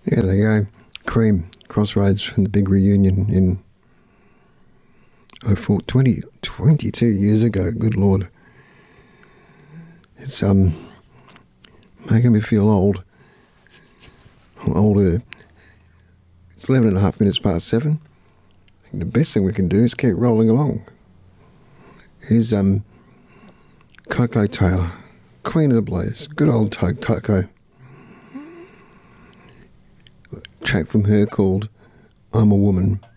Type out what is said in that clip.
Yeah, there you go. Cream, Crossroads from the big reunion in 22 years ago. Good Lord. It's making me feel old. Older. It's 11 and a half minutes past 7. I think the best thing we can do is keep rolling along. Here's Coco Taylor, Queen of the Blues. Good old Coco. Track from her called I'm a Woman.